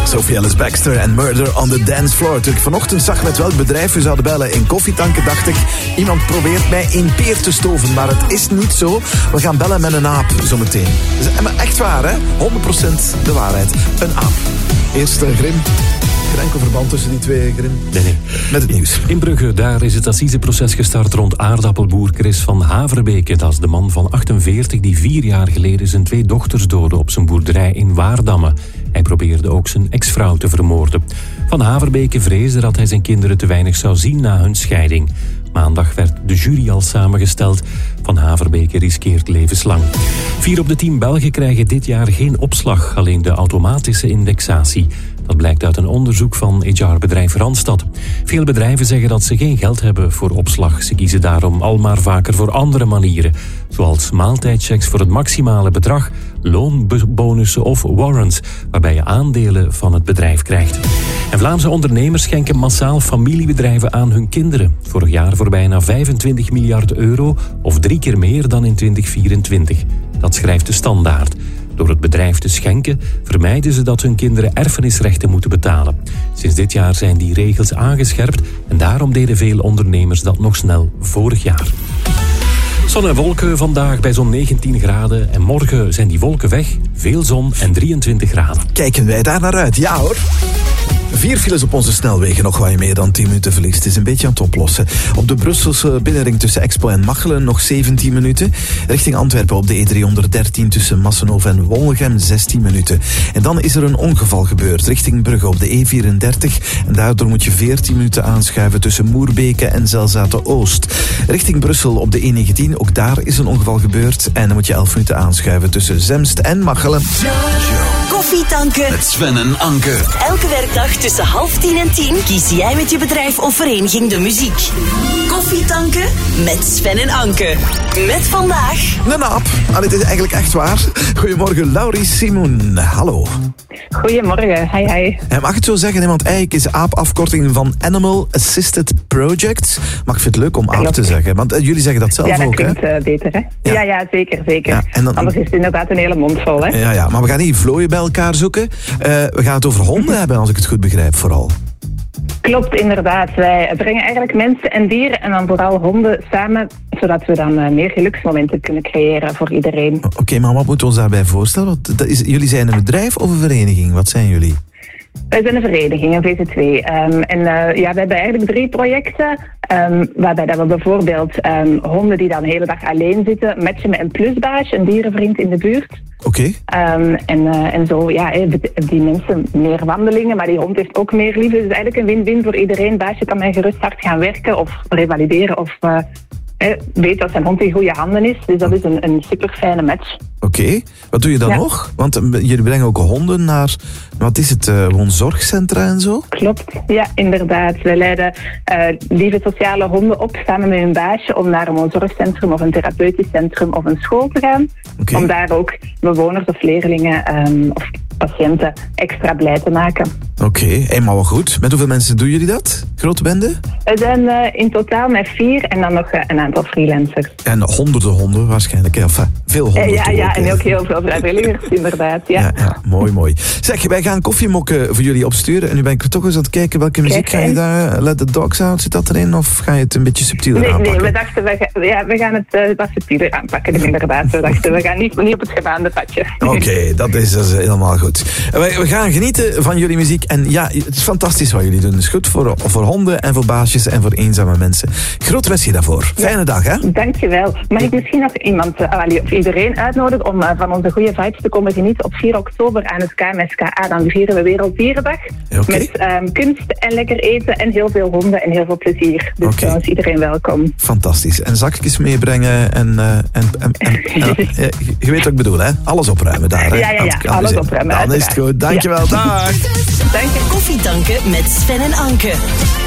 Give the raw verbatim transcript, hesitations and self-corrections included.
Sophie Ellis Bextor en Murder on the Dance Floor. Toen ik vanochtend zag met welk bedrijf we zouden bellen in koffietanken, dacht ik, iemand probeert mij in peer te stoven. Maar het is niet zo. We gaan bellen met een aap zometeen. Dus, maar echt waar, hè? honderd procent de waarheid. Een aap. Eerst uh, Grim. Geen enkel verband tussen die twee, Grim. Nee, nee. Met het nieuws. In Brugge, daar is het assiseproces gestart rond aardappelboer Chris van Haverbeke. Dat is de man van achtenveertig die vier jaar geleden zijn twee dochters doodde op zijn boerderij in Waardamme. Hij probeerde ook zijn ex-vrouw te vermoorden. Van Haverbeke vreesde dat hij zijn kinderen te weinig zou zien na hun scheiding. Maandag werd de jury al samengesteld. Van Haverbeke riskeert levenslang. Vier op de tien Belgen krijgen dit jaar geen opslag, alleen de automatische indexatie. Dat blijkt uit een onderzoek van H R-bedrijf Randstad. Veel bedrijven zeggen dat ze geen geld hebben voor opslag. Ze kiezen daarom al maar vaker voor andere manieren. Zoals maaltijdchecks voor het maximale bedrag, loonbonussen of warrants, waarbij je aandelen van het bedrijf krijgt. En Vlaamse ondernemers schenken massaal familiebedrijven aan hun kinderen. Vorig jaar voor bijna vijfentwintig miljard euro, of drie keer meer dan in twintig vierentwintig. Dat schrijft de Standaard. Door het bedrijf te schenken vermijden ze dat hun kinderen erfenisrechten moeten betalen. Sinds dit jaar zijn die regels aangescherpt en daarom deden veel ondernemers dat nog snel vorig jaar. Zon en wolken vandaag bij zo'n negentien graden en morgen zijn die wolken weg, veel zon en drieëntwintig graden. Kijken wij daar naar uit? Ja hoor. Vier files op onze snelwegen, nog wat je meer dan tien minuten verliest. Het is een beetje aan het oplossen. Op de Brusselse binnenring tussen Expo en Machelen nog zeventien minuten. Richting Antwerpen op de E driehonderddertien tussen Massenhoven en Wollegem zestien minuten. En dan is er een ongeval gebeurd richting Brugge op de E vierendertig. En daardoor moet je veertien minuten aanschuiven tussen Moerbeke en Zelzate-Oost. Richting Brussel op de E negentien, ook daar is een ongeval gebeurd. En dan moet je elf minuten aanschuiven tussen Zemst en Machelen. Koffietanken met Sven en Anke. Elke werkdag tussen half tien en tien kies jij met je bedrijf of vereniging de muziek. Koffietanken met Sven en Anke. Met vandaag een aap. Ah, dit is eigenlijk echt waar. Goedemorgen, Laurie Simoen. Hallo. Goedemorgen, hi hi. Mag ik het zo zeggen, want eigenlijk is aap afkorting van Animal Assisted Projects. Maar ik vind het leuk om aap te zeggen, want uh, jullie zeggen dat zelf ook, hè? Ja, dat klinkt uh, beter, hè? Ja, ja, ja zeker, zeker. Ja, en dan, anders is het inderdaad een hele mond vol, hè? Ja, ja, maar we gaan niet vlooien bij elkaar zoeken. Uh, we gaan het over honden hebben, als ik het goed begrijp, vooral. Klopt, inderdaad. Wij brengen eigenlijk mensen en dieren en dan vooral honden samen, zodat we dan uh, meer geluksmomenten kunnen creëren voor iedereen. Oké, okay, maar wat moeten we ons daarbij voorstellen? Want dat is, jullie zijn een bedrijf of een vereniging? Wat zijn jullie? Wij zijn een vereniging, een V Z twee. Um, en uh, ja, we hebben eigenlijk drie projecten. Um, waarbij dat we bijvoorbeeld um, honden die dan de hele dag alleen zitten, matchen met een plusbaasje, een dierenvriend in de buurt. Oké. Okay. Um, en, uh, en zo, ja, die mensen meer wandelingen, maar die hond heeft ook meer liefde. Dus eigenlijk een win-win voor iedereen. Baasje kan met gerust hart gaan werken of revalideren of uh, eh, weet dat zijn hond in goede handen is. Dus dat is een, een super fijne match. Oké, okay. Wat doe je dan ja. nog? Want uh, jullie brengen ook honden naar, wat is het, uh, woonzorgcentra en zo? Klopt, ja, inderdaad. We leiden uh, lieve sociale honden op samen met hun baasje om naar een woonzorgcentrum of een therapeutisch centrum of een school te gaan. Okay. Om daar ook bewoners of leerlingen um, of patiënten extra blij te maken. Oké, okay. Hey, maar wel goed. Met hoeveel mensen doen jullie dat? Grote bende? We zijn uh, in totaal met vier en dan nog uh, een aantal freelancers. En honderden honden waarschijnlijk, of veel honden. Uh, ja, ja, en ook heel veel vrijwilligers, inderdaad. Ja. Ja, ja, mooi, mooi. Zeg, wij gaan koffiemokken voor jullie opsturen. En nu ben ik toch eens aan het kijken welke muziek Kijk, ga je daar... Let the Dogs Out, zit dat erin? Of ga je het een beetje subtieler nee, aanpakken? Nee, we dachten, we, ga, ja, we gaan het uh, wat subtieler aanpakken, inderdaad. We dachten, we gaan niet, niet op het gebaande padje. Oké, okay, dat is dus helemaal goed. We, we gaan genieten van jullie muziek. En ja, het is fantastisch wat jullie doen. Het is goed voor, voor honden en voor baasjes en voor eenzame mensen. Groot merci daarvoor. Fijne ja, dag, hè? Dankjewel. Mag ik misschien nog iemand, uh, of iedereen uitnodigen om uh, van onze goede vibes te komen genieten op vier oktober aan het K M S K A. Dan vieren we Werelddierendag. Okay. Met um, kunst en lekker eten en heel veel honden en heel veel plezier. Dus okay. uh, is iedereen welkom. Fantastisch. En zakjes meebrengen en, uh, en, en, en, en uh, je weet wat ik bedoel, hè? Alles opruimen daar, hè? Ja, ja, ja. Alles opruimen. Dan is het goed. Dankjewel. Ja. Dag. Dank je. Koffietanken met Sven en Anke.